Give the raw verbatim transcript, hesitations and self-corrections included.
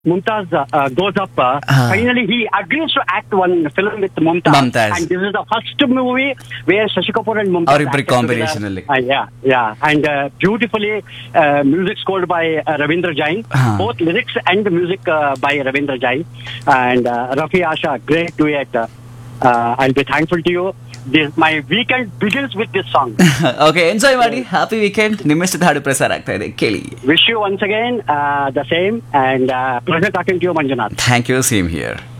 Mumtaz uh, uh, goes up. Uh, Ah. Finally, he agrees to act one film with Mumtaz. Mumtaz. And this is the first movie where Shashi Kapoor and Mumtaz ಅವರಿಬ್ಬರಿ acted combination together. ಅಲ್ಲಿ. Uh, yeah, yeah. And uh, beautifully uh, music scored by uh, Ravindra Jain. Ah. Both lyrics and music uh, by Ravindra Jain. And uh, Rafi Asha, great duet. Uh, uh, I'll be thankful to you. This, my weekend begins with this song. Okay enjoy ಮಾಡಿ happy weekend ನಿಮ್ಮಿಷ್ಟದ ಹಾಡು ಪ್ರಸಾರ ಆಗ್ತಾ ಇದೆ ಕೇಳಿ Wish you once again uh, the same and uh, pleasure talking to you, Manjunath. Thank you same here